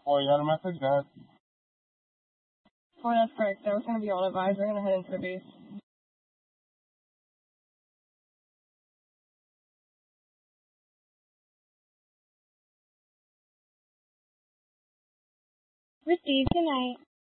Oh, you got a message? Go ahead. Oh, that's correct. That was going to be all advised. We're going to head into the base. Received. Good night.